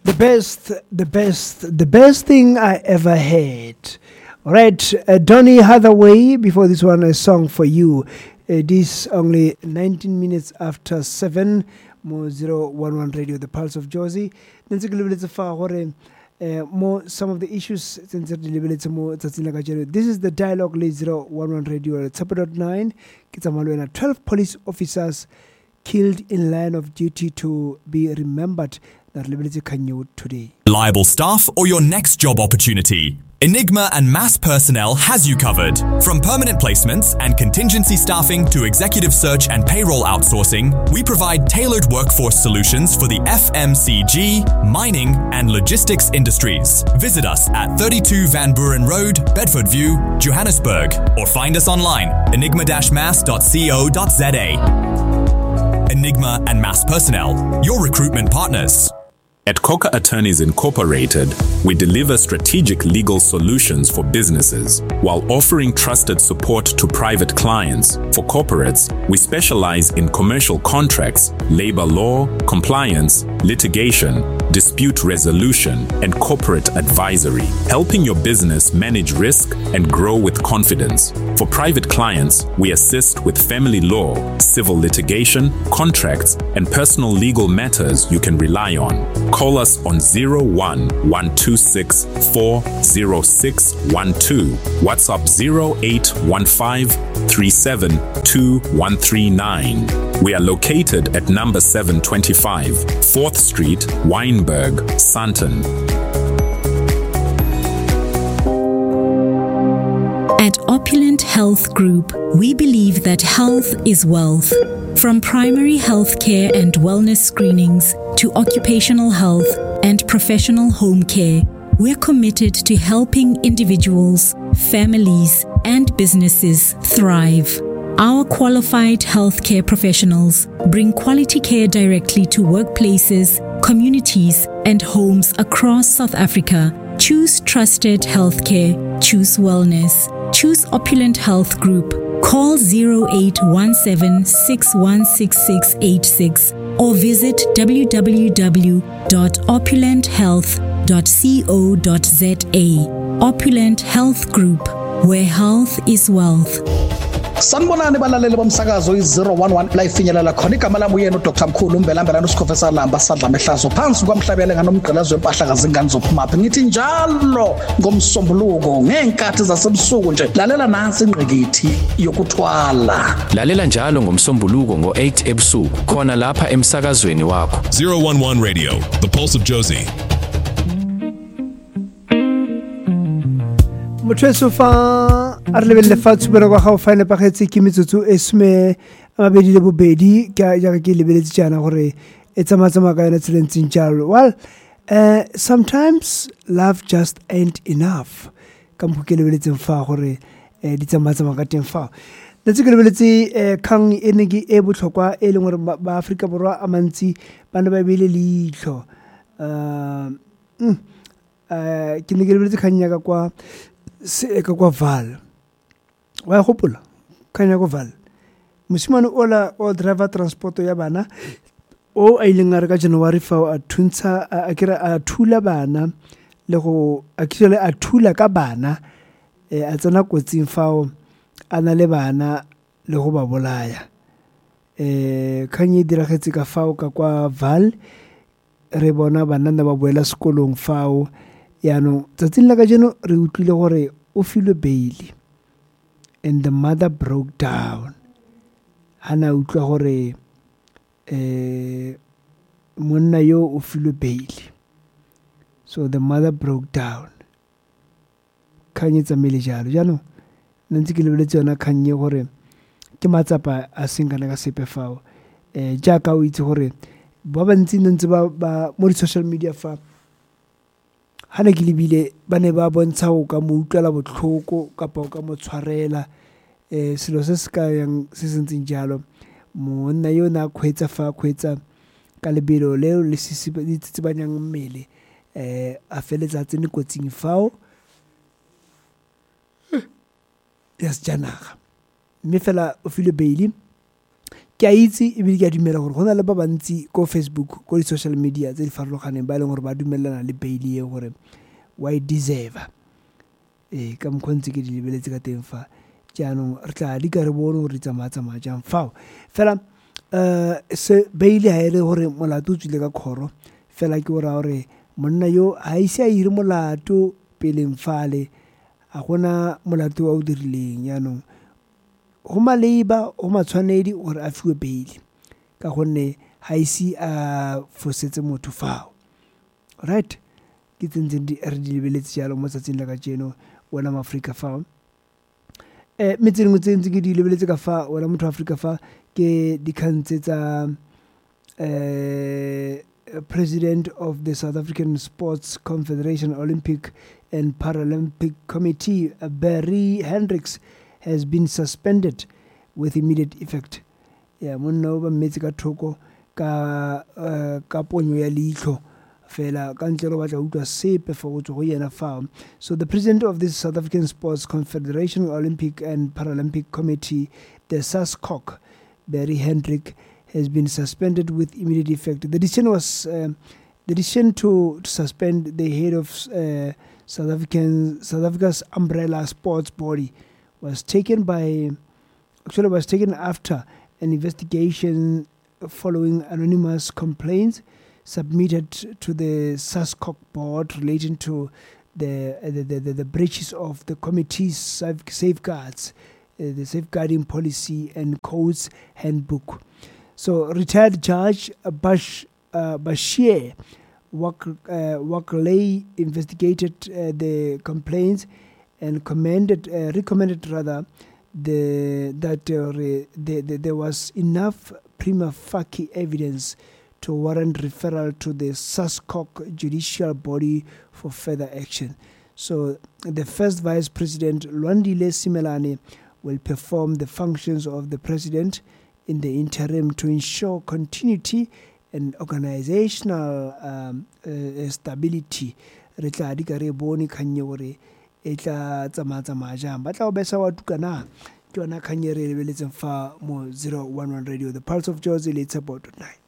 The best thing I ever had. All right, Donny Hathaway, before this one, a song for you. This only 19 minutes after 7, Mo 011 Radio, the Pulse of Jozi. Then more some of the issues. This is the Dialogue Lead 011 Radio at 9. 12 police officers killed in line of duty to be remembered. Today. Reliable staff or your next job opportunity? Enigma and Mass Personnel has you covered. From permanent placements and contingency staffing to executive search and payroll outsourcing, we provide tailored workforce solutions for the FMCG, mining and logistics industries. Visit us at 32 Van Buren Road, Bedford View, Johannesburg, or find us online, enigma-mass.co.za. Enigma and Mass Personnel, your recruitment partners. At Coca Attorneys Incorporated, we deliver strategic legal solutions for businesses while offering trusted support to private clients. For corporates, we specialize in commercial contracts, labor law, compliance, litigation, dispute resolution, and corporate advisory, helping your business manage risk and grow with confidence. For private clients, we assist with family law, civil litigation, contracts, and personal legal matters you can rely on. Call us on 01-126-40612, WhatsApp 0815-372139. We are located at number 725, 4th Street, Wynberg, Sandton. At Opulent Health Group, we believe that health is wealth. From primary health care and wellness screenings to occupational health and professional home care, we're committed to helping individuals, families, and businesses thrive. Our qualified healthcare professionals bring quality care directly to workplaces, communities, and homes across South Africa. Choose trusted healthcare. Choose wellness. Choose Opulent Health Group. Call 0817-616686 or visit www.opulenthealth.co.za. Opulent Health Group, where health is wealth. Sanibonani balaleli bomsakazo i011 la ifinyelela khona igama lami uyena uDr Mkhulu Mbelambela noSikhofesa Lamba sadla mehlazo phansi kwamhlabele nganomgqilazo wempahla kazingane zophumaphi ngithi njalo ngomsombuluko ngenkathi zasebusuku nje lalela nansi ingqikithi yokuthwala lalela njalo ngomsombuluko ngo8 ebusuku khona lapha emsakazweni wakho 011 Radio, the Pulse of Jozi. Motsesofa a re lebelle fatshe bere kwa ga o fine pagetse ke metsotso e some a mabedi le bobedi ka ja ke lebeletse jana gore e tsamatsama ka yona tselentseng jalo. Well, sometimes love just ain't enough. Ka mpo ke lebeletseng fa gore di tsamatsama ka teng fa. Let's ke lebeletse kang enegi e botlhokwa e leng gore ba Afrika borwa a mantsi bana ba bile leitlho. Ke ne ke lebeletse kanya ka kwa kwa Val wa gopola kanya kwa Val mosimane ola o driver transport ya bana o a ileng a re ka January fa a thuntsha a kira a thula bana le go actually a thula ka bana a tsena kotsing fao ana le bana le go ba bolaya khanye diragetse ka fao ka kwa Val re bona bana ba boela sekolong fao yano tsatsing la ka jeno re utlwile gore o filwe bail and the mother broke down hana utlwa gore monna yo o filwe bail so the mother broke down khanyetsa mele jalo jano ntse ke lebeletse yona khanye gore ke matsapa a sengana ka sepe fao jaaka o itse gore ba bantsi ntse ba mo social media fa hana ke lebile ba ne ba bontsha o ka mo utlwela botlhoko kapa o ka mo tshwarela selo se se ka yang se sentseng jalo monna yo na khwetsa ka lebelo leo le tsitsibanyang mmele a feletsa tsene kotsing fao yes janaga mme fela o file baili ke a itse e bile ke a dumela gore go na le ba bantsi ko Facebook ko di-social media tse di farologaneng ba e leng gore ba dumelana le baile e gore wa e deserve ka mokgontse ke di lebeletse ka teng fa jaanong re tla di ka re bone gore di tsamaya jang fao fela se baile ha e le gore molato o tswile ka kgoro fela ke ora gore monna yo ha ise a ire molato peleng fale a gona molato wa o dirileng jaanong go maleba go matshwanedi gore a fiwe baile ka gonne ha ise a fosetse motho fao right ke tsentseng re di lebeletse jalo mo tsatsing la ka jeno wena maAfrika fao metseng tse ntse ke di lebeletse ka fa wena motho wa Afrika fa ke dikgantse tsa President of the South African Sports Confederation Olympic and Paralympic Committee, Barry Hendricks, has been suspended with immediate effect. Yeah, monna ba metsi ka thoko ka ponyo ya leihlo fela ka ntle batla utlwa sepe for go tswa go yena fao. So the president of the South African Sports Confederation Olympic and Paralympic Committee, the SASCOC, Barry Hendrick, has been suspended with immediate effect. The decision was the decision to suspend the head of South Africa's umbrella sports body was taken after an investigation following anonymous complaints submitted to the SASCOC board relating to the breaches of the committee's safeguards, the safeguarding policy and codes handbook. So retired Judge Bashir Wakley investigated the complaints and recommended that there was enough prima facie evidence to warrant referral to the SASCOC judicial body for further action. So the first Vice President, Lwandile Simelane, will perform the functions of the President in the interim to ensure continuity and organizational stability. Re tla di ka re bone khanye gore e tla tsamaya jang ba tla o besa wa tukana ke yona khanye re lebeletseng fa mo 011 Radio, the Pulse of Jozi, le Tshepo 9.